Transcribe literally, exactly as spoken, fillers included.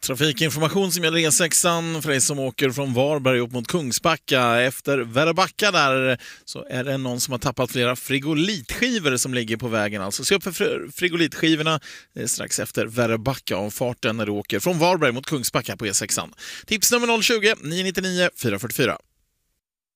Trafikinformation som gäller E sexan för dig som åker från Varberg upp mot Kungsbacka. Efter Väröbacka där så är det någon som har tappat flera frigolitskivor som ligger på vägen. Alltså se upp för frigolitskivorna strax efter Väröbacka om farten när du åker från Varberg mot Kungsbacka på E sexan. Tips nummer noll tjugo, nio nio nio, fyra fyra fyra.